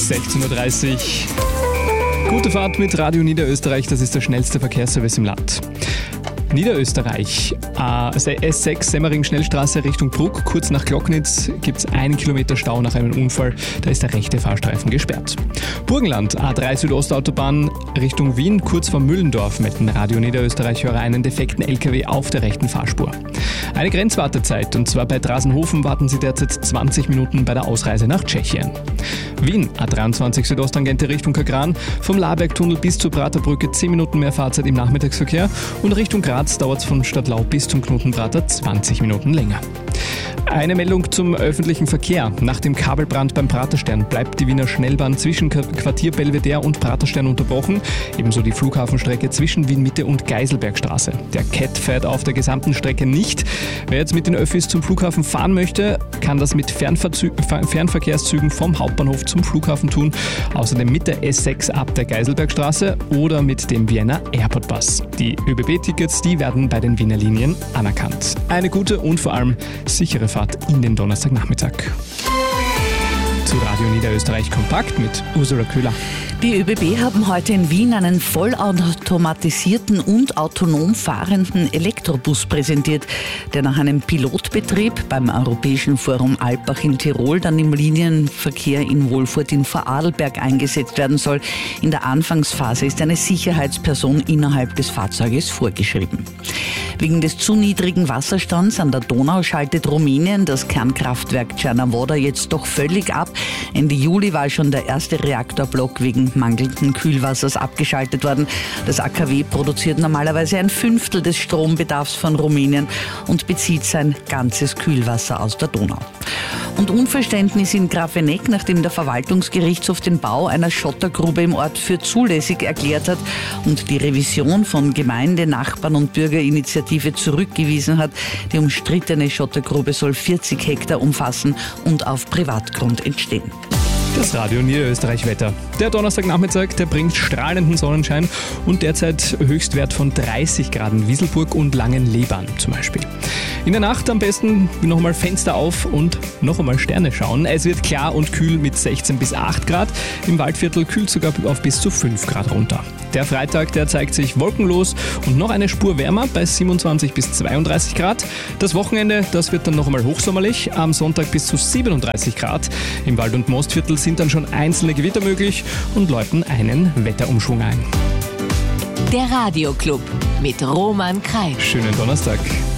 16.30 Uhr. Gute Fahrt mit Radio Niederösterreich, das ist der schnellste Verkehrsservice im Land. Niederösterreich, S6 Semmering-Schnellstraße Richtung Bruck, kurz nach Glocknitz gibt es 1 Kilometer Stau nach einem Unfall, da ist der rechte Fahrstreifen gesperrt. Burgenland, A3 Südostautobahn Richtung Wien, kurz vor Müllendorf melden Radio Niederösterreich-Hörer einen defekten LKW auf der rechten Fahrspur. Eine Grenzwartezeit, und zwar bei Drasenhofen warten Sie derzeit 20 Minuten bei der Ausreise nach Tschechien. Wien, A23 Südosttangente Richtung Kagran, vom Labergtunnel bis zur Praterbrücke 10 Minuten mehr Fahrzeit im Nachmittagsverkehr und Richtung Graz dauert es von Stadtlau bis zum Knotenprater 20 Minuten länger. Eine Meldung zum öffentlichen Verkehr. Nach dem Kabelbrand beim Praterstern bleibt die Wiener Schnellbahn zwischen Quartier Belvedere und Praterstern unterbrochen, ebenso die Flughafenstrecke zwischen Wien-Mitte und Geiselbergstraße. Der CAT fährt auf der gesamten Strecke nicht. Wer jetzt mit den Öffis zum Flughafen fahren möchte, kann das mit Fernverkehrszügen vom Hauptbahnhof zum Flughafen tun, außerdem mit der S6 ab der Geiselbergstraße oder mit dem Vienna Airport Bus. Die ÖBB-Tickets, die werden bei den Wiener Linien anerkannt. Eine gute und vor allem sichere Fahrt in den Donnerstagnachmittag. Zu Radio Niederösterreich Kompakt mit Ursula Köhler. Die ÖBB haben heute in Wien einen vollautomatisierten und autonom fahrenden Elektrobus präsentiert, der nach einem Pilotbetrieb beim Europäischen Forum Alpbach in Tirol dann im Linienverkehr in Wolfurt in Vorarlberg eingesetzt werden soll. In der Anfangsphase ist eine Sicherheitsperson innerhalb des Fahrzeuges vorgeschrieben. Wegen des zu niedrigen Wasserstands an der Donau schaltet Rumänien das Kernkraftwerk Cernavodă jetzt doch völlig ab. Ende Juli war schon der erste Reaktorblock wegen mangelnden Kühlwassers abgeschaltet worden. Das AKW produziert normalerweise 1/5 des Strombedarfs von Rumänien und bezieht sein ganzes Kühlwasser aus der Donau. Und Unverständnis in Grafeneck, nachdem der Verwaltungsgerichtshof den Bau einer Schottergrube im Ort für zulässig erklärt hat und die Revision von Gemeinde, Nachbarn und Bürgerinitiative zurückgewiesen hat. Die umstrittene Schottergrube soll 40 Hektar umfassen und auf Privatgrund entstehen. Das Radio Niederösterreich Wetter. Der Donnerstagnachmittag, der bringt strahlenden Sonnenschein und derzeit Höchstwert von 30 Grad in Wieselburg und Langenlebahn zum Beispiel. In der Nacht am besten nochmal Fenster auf und noch einmal Sterne schauen. Es wird klar und kühl mit 16 bis 8 Grad. Im Waldviertel kühlt sogar auf bis zu 5 Grad runter. Der Freitag, der zeigt sich wolkenlos und noch eine Spur wärmer bei 27 bis 32 Grad. Das Wochenende, das wird dann noch einmal hochsommerlich. Am Sonntag bis zu 37 Grad. Im Wald- und Mostviertel sind dann schon einzelne Gewitter möglich und läuten einen Wetterumschwung ein. Der Radioclub mit Roman Kreis. Schönen Donnerstag.